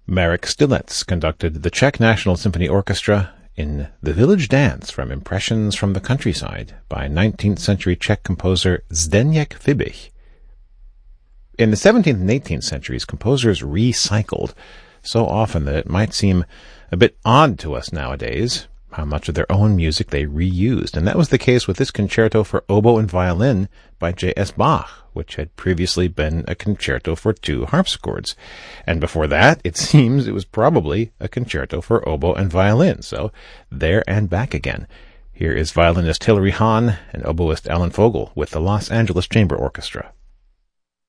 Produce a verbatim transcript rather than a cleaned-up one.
Marek Stilets conducted the Czech National Symphony Orchestra in The Village Dance from Impressions from the Countryside by nineteenth century Czech composer Zdeněk Fibich. In the seventeenth and eighteenth centuries, composers recycled so often that it might seem a bit odd to us nowadays how much of their own music they reused. And that was the case with this concerto for oboe and violin by J S Bach, which had previously been a concerto for two harpsichords. And before that, it seems it was probably a concerto for oboe and violin. So there and back again. Here is violinist Hilary Hahn and oboist Alan Fogel with the Los Angeles Chamber Orchestra.